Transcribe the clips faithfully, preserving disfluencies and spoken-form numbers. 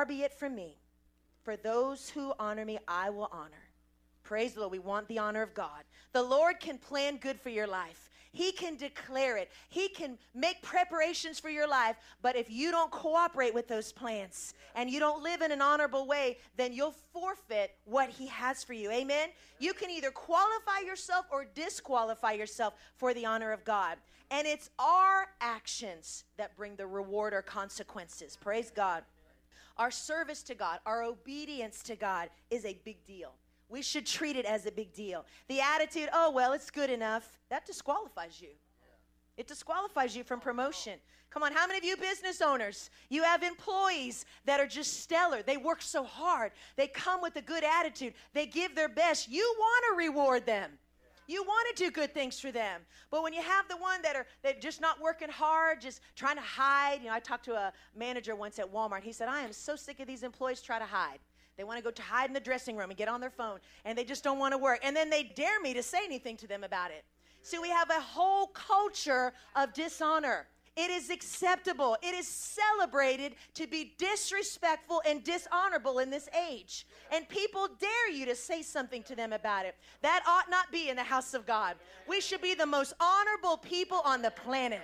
far be it from me. For those who honor me, I will honor. Praise the Lord. We want the honor of God. The Lord can plan good for your life. He can declare it. He can make preparations for your life. But if you don't cooperate with those plans and you don't live in an honorable way, then you'll forfeit what he has for you. Amen? You can either qualify yourself or disqualify yourself for the honor of God. And it's our actions that bring the reward or consequences. Praise God. Our service to God, our obedience to God is a big deal. We should treat it as a big deal. The attitude, oh, well, it's good enough, that disqualifies you. It disqualifies you from promotion. Come on, how many of you business owners, you have employees that are just stellar. They work so hard. They come with a good attitude. They give their best. You want to reward them. You want to do good things for them. But when you have the one that are that just not working hard, just trying to hide. You know, I talked to a manager once at Walmart. He said, I am so sick of these employees try to hide. They want to go to hide in the dressing room and get on their phone, and they just don't want to work. And then they dare me to say anything to them about it. So we have a whole culture of dishonor. It is acceptable. It is celebrated to be disrespectful and dishonorable in this age. And people dare you to say something to them about it. That ought not be in the house of God. We should be the most honorable people on the planet.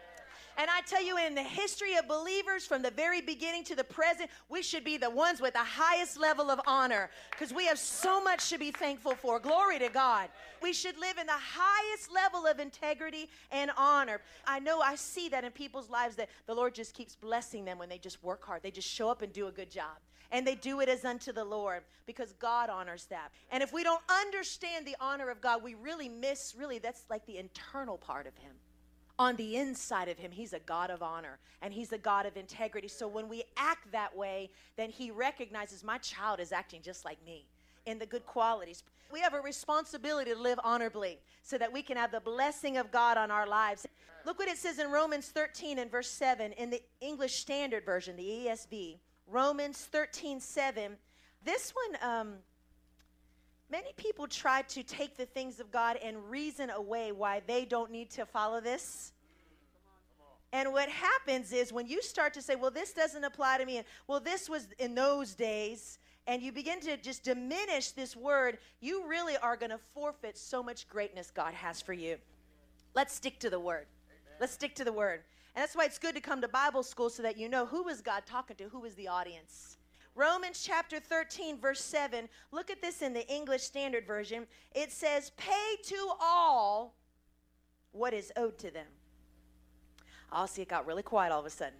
And I tell you, in the history of believers from the very beginning to the present, we should be the ones with the highest level of honor because we have so much to be thankful for. Glory to God. We should live in the highest level of integrity and honor. I know I see that in people's lives that the Lord just keeps blessing them when they just work hard. They just show up and do a good job. And they do it as unto the Lord because God honors that. And if we don't understand the honor of God, we really miss, really, that's like the internal part of him. On the inside of him, he's a God of honor and he's a God of integrity. So when we act that way, then he recognizes my child is acting just like me in the good qualities. We have a responsibility to live honorably so that we can have the blessing of God on our lives. Look what it says in Romans thirteen and verse seven in the English Standard Version, the E S V. Romans thirteen seven. This one, um, many people try to take the things of God and reason away why they don't need to follow this. And what happens is when you start to say, well, this doesn't apply to me, and well, this was in those days, and you begin to just diminish this word, you really are going to forfeit so much greatness God has for you. Let's stick to the word. Amen. Let's stick to the word. And that's why it's good to come to Bible school so that you know who is God talking to, who is the audience. Romans chapter thirteen, verse seven. Look at this in the English Standard Version. It says, pay to all what is owed to them. Oh, see, it got really quiet all of a sudden.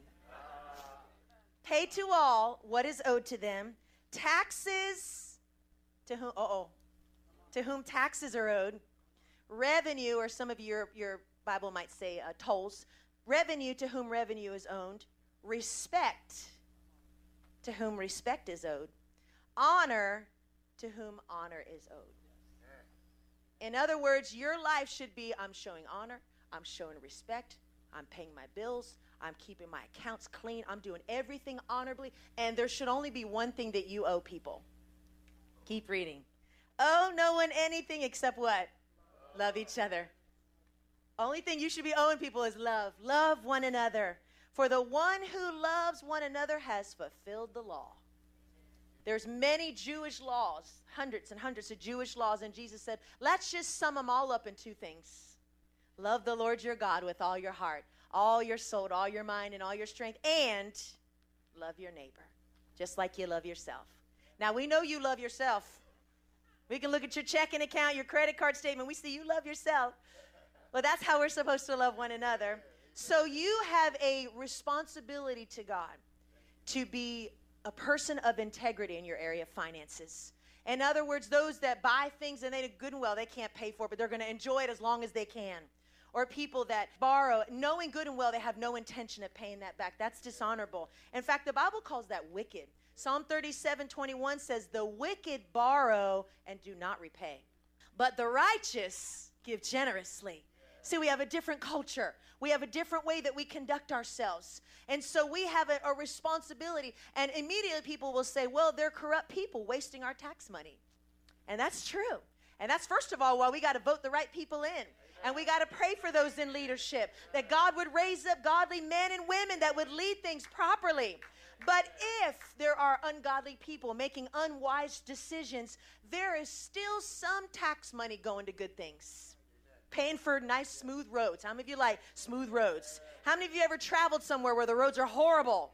Pay to all what is owed to them. Taxes to whom, uh-oh, to whom taxes are owed. Revenue, or some of your, your Bible might say uh, tolls. Revenue to whom revenue is owned. Respect to whom respect is owed. Honor to whom honor is owed. In other words, your life should be, I'm showing honor, I'm showing respect, I'm paying my bills, I'm keeping my accounts clean, I'm doing everything honorably, and there should only be one thing that you owe people. Keep reading. Owe no one anything except what? Love, love each other. Only thing you should be owing people is love. Love one another. For the one who loves one another has fulfilled the law. There's many Jewish laws, hundreds and hundreds of Jewish laws, and Jesus said, let's just sum them all up in two things. Love the Lord your God with all your heart, all your soul, all your mind, and all your strength, and love your neighbor, just like you love yourself. Now, we know you love yourself. We can look at your checking account, your credit card statement. We see you love yourself. Well, that's how we're supposed to love one another. So you have a responsibility to God to be a person of integrity in your area of finances. In other words, those that buy things and they do good and well, they can't pay for it, but they're going to enjoy it as long as they can. Or people that borrow, knowing good and well, they have no intention of paying that back. That's dishonorable. In fact, the Bible calls that wicked. Psalm thirty-seven twenty-one says, the wicked borrow and do not repay, but the righteous give generously. See, we have a different culture. We have a different way that we conduct ourselves. And so we have a, a responsibility. And immediately people will say, well, they're corrupt people wasting our tax money. And that's true. And that's, first of all, why we got to vote the right people in. And we got to pray for those in leadership, that God would raise up godly men and women that would lead things properly. But if there are ungodly people making unwise decisions, there is still some tax money going to good things. Paying for nice, smooth roads. How many of you like smooth roads? How many of you ever traveled somewhere where the roads are horrible?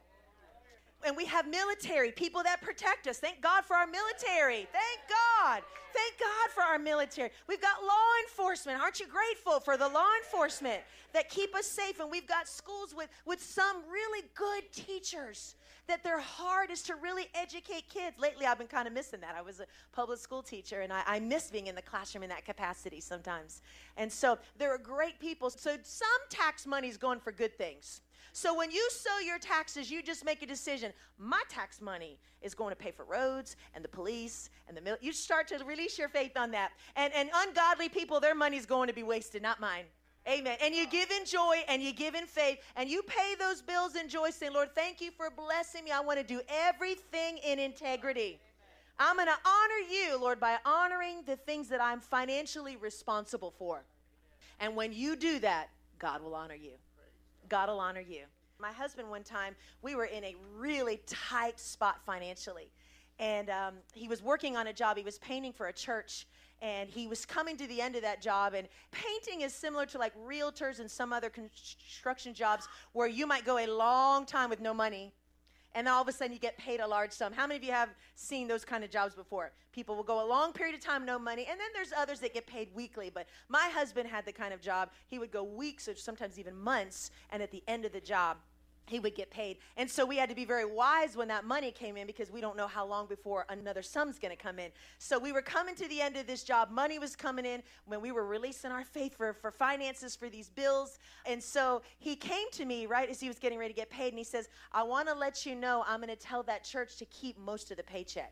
And we have military, people that protect us. Thank God for our military. Thank God. Thank God for our military. We've got law enforcement. Aren't you grateful for the law enforcement that keep us safe? And we've got schools with, with some really good teachers that their heart is to really educate kids. Lately, I've been kind of missing that. I was a public school teacher, and I, I miss being in the classroom in that capacity sometimes. And so there are great people. So some tax money is going for good things. So when you sow your taxes, you just make a decision. My tax money is going to pay for roads and the police and the military. You start to release your faith on that. And, and ungodly people, their money is going to be wasted, not mine. Amen. And you give in joy and you give in faith and you pay those bills in joy, saying, Lord, thank you for blessing me. I want to do everything in integrity. I'm going to honor you, Lord, by honoring the things that I'm financially responsible for. And when you do that, God will honor you. God will honor you. My husband, one time, we were in a really tight spot financially. And um, he was working on a job. He was painting for a church. And he was coming to the end of that job. And painting is similar to like realtors and some other construction jobs where you might go a long time with no money. And then all of a sudden you get paid a large sum. How many of you have seen those kind of jobs before? People will go a long period of time, no money. And then there's others that get paid weekly. But my husband had the kind of job, he would go weeks or sometimes even months. And at the end of the job, he would get paid. And so we had to be very wise when that money came in because we don't know how long before another sum's going to come in. So we were coming to the end of this job. Money was coming in when we were releasing our faith for, for finances for these bills. And so he came to me right as he was getting ready to get paid. And he says, I want to let you know I'm going to tell that church to keep most of the paycheck.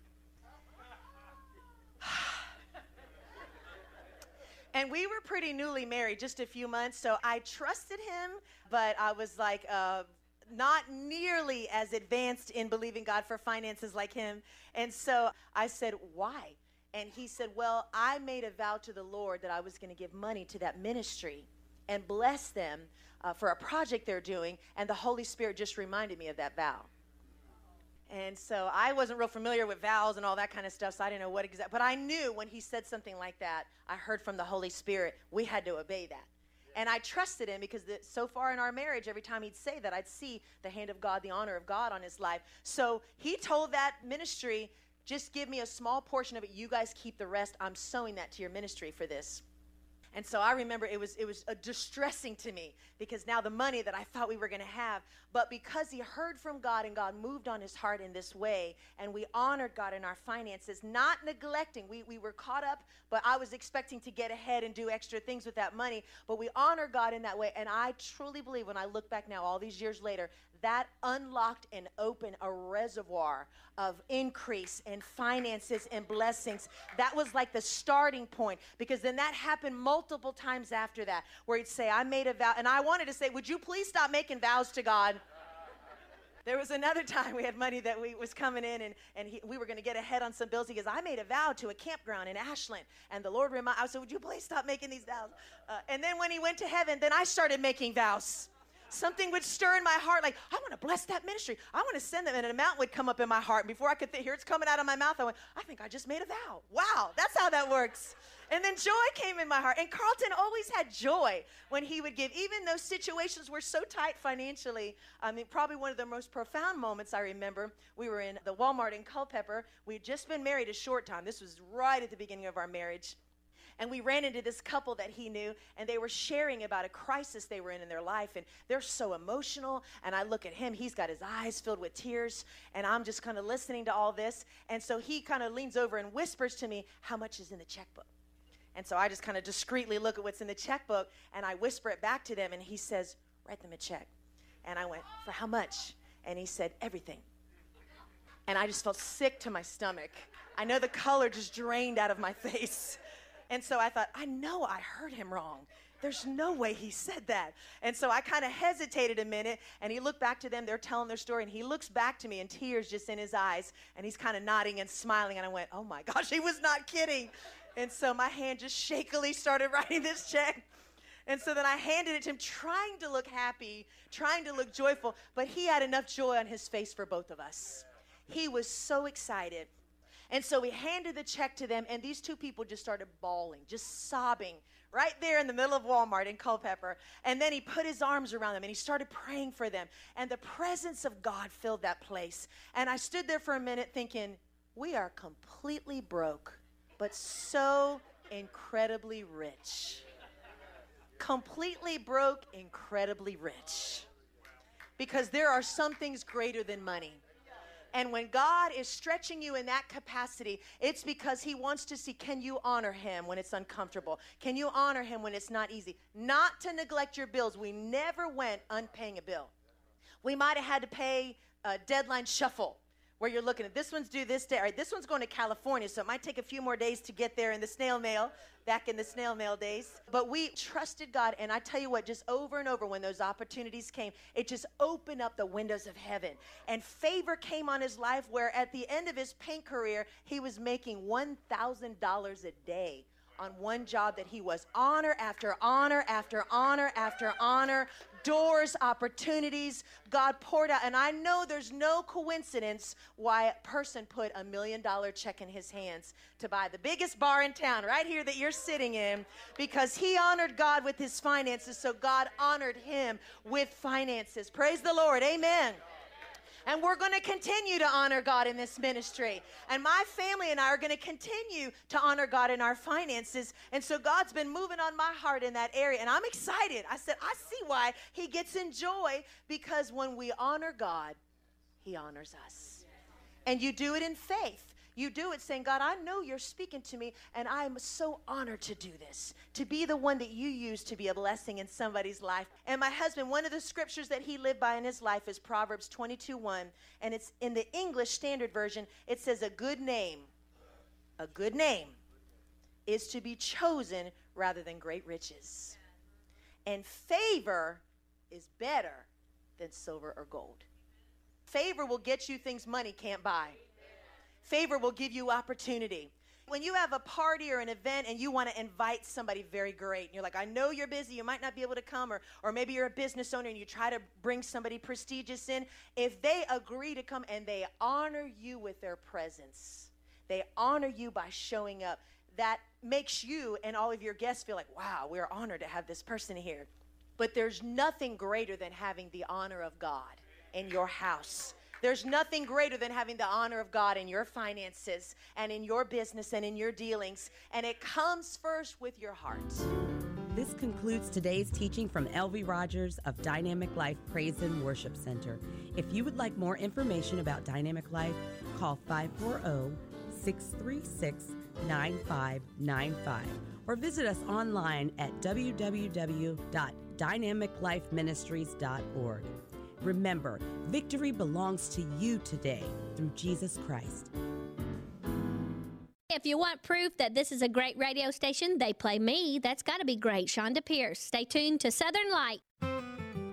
And we were pretty newly married, just a few months, so I trusted him, but I was like uh, not nearly as advanced in believing God for finances like him. And so I said, why? And he said, well, I made a vow to the Lord that I was going to give money to that ministry and bless them uh, for a project they're doing, and the Holy Spirit just reminded me of that vow. And so I wasn't real familiar with vows and all that kind of stuff, so I didn't know what exactly. But I knew when he said something like that, I heard from the Holy Spirit, we had to obey that. And I trusted him because the, so far in our marriage, every time he'd say that, I'd see the hand of God, the honor of God on his life. So he told that ministry, just give me a small portion of it. You guys keep the rest. I'm sowing that to your ministry for this. And so I remember it was it was uh, distressing to me because now the money that I thought we were going to have, but because he heard from God and God moved on his heart in this way, and we honored God in our finances, not neglecting. We, we were caught up, but I was expecting to get ahead and do extra things with that money, but we honor God in that way. And I truly believe when I look back now, all these years later, that unlocked and opened a reservoir of increase and finances and blessings. That was like the starting point, because then that happened multiple times after that, where he'd say, I made a vow. And I wanted to say, would you please stop making vows to God? There was another time we had money that we was coming in, and, and he, we were going to get ahead on some bills. He goes, I made a vow to a campground in Ashland. And the Lord reminded, I said, would you please stop making these vows? Uh, and then when he went to heaven, then I started making vows. Something would stir in my heart, like, I want to bless that ministry. I want to send them, and an amount would come up in my heart. And before I could th- hear it's coming out of my mouth, I went, I think I just made a vow. Wow, that's how that works. And then joy came in my heart. And Carlton always had joy when he would give, even though situations were so tight financially. I mean, probably one of the most profound moments I remember, we were in the Walmart in Culpeper. We had just been married a short time. This was right at the beginning of our marriage. And we ran into this couple that he knew, and they were sharing about a crisis they were in in their life, and they're so emotional. And I look at him, he's got his eyes filled with tears, and I'm just kind of listening to all this. And so he kind of leans over and whispers to me, how much is in the checkbook? And so I just kind of discreetly look at what's in the checkbook, and I whisper it back to them, and he says, write them a check. And I went, for how much? And he said, everything. And I just felt sick to my stomach. I know the color just drained out of my face. And so I thought, I know I heard him wrong. There's no way he said that. And so I kind of hesitated a minute, and he looked back to them. They're telling their story, and he looks back to me, and tears just in his eyes, and he's kind of nodding and smiling. And I went, oh, my gosh, he was not kidding. And so my hand just shakily started writing this check. And so then I handed it to him, trying to look happy, trying to look joyful, but he had enough joy on his face for both of us. He was so excited. And so we handed the check to them, and these two people just started bawling, just sobbing, right there in the middle of Walmart in Culpeper. And then he put his arms around them, and he started praying for them. And the presence of God filled that place. And I stood there for a minute thinking, we are completely broke, but so incredibly rich. Completely broke, incredibly rich. Because there are some things greater than money. And when God is stretching you in that capacity, it's because he wants to see, can you honor him when it's uncomfortable? Can you honor him when it's not easy? Not to neglect your bills. We never went unpaying a bill. We might have had to pay a deadline shuffle, where you're looking at this one's due this day. All right, this one's going to California, so it might take a few more days to get there in the snail mail, back in the snail mail days. But we trusted God, and I tell you what, just over and over when those opportunities came, it just opened up the windows of heaven. And favor came on his life where at the end of his paint career, he was making one thousand dollars a day on one job that he was. Honor after honor after honor after honor. Doors, opportunities, God poured out. And I know there's no coincidence why a person put a million dollar check in his hands to buy the biggest bar in town right here that you're sitting in, because he honored God with his finances, so God honored him with finances. Praise the Lord. Amen. And we're going to continue to honor God in this ministry. And my family and I are going to continue to honor God in our finances. And so God's been moving on my heart in that area. And I'm excited. I said, I see why he gets in joy, because when we honor God, he honors us. And you do it in faith. You do it saying, God, I know you're speaking to me, and I'm so honored to do this, to be the one that you use to be a blessing in somebody's life. And my husband, one of the scriptures that he lived by in his life is Proverbs twenty-two one, and it's in the English Standard Version. It says, a good name, a good name is to be chosen rather than great riches. And favor is better than silver or gold. Favor will get you things money can't buy. Favor will give you opportunity. When you have a party or an event and you want to invite somebody very great, and you're like, I know you're busy, you might not be able to come, or, or maybe you're a business owner and you try to bring somebody prestigious in, if they agree to come and they honor you with their presence, they honor you by showing up, that makes you and all of your guests feel like, wow, we're honored to have this person here. But there's nothing greater than having the honor of God in your house. There's nothing greater than having the honor of God in your finances and in your business and in your dealings. And it comes first with your heart. This concludes today's teaching from L V Rogers of Dynamic Life Praise and Worship Center. If you would like more information about Dynamic Life, call five four zero, six three six, nine five nine five or visit us online at w w w dot dynamic life ministries dot org. Remember, victory belongs to you today through Jesus Christ. If you want proof that this is a great radio station, they play me. That's got to be great. Shonda Pierce. Stay tuned to Southern Light.